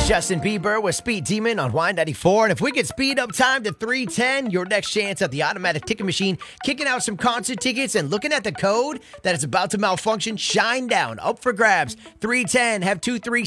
Justin Bieber with Speed Demon on Y94. And if we could speed up time to 3:10, your next chance at the automatic ticket machine, kicking out some concert tickets and looking at the code that is about to malfunction, Shinedown, up for grabs. 3:10, have 2 3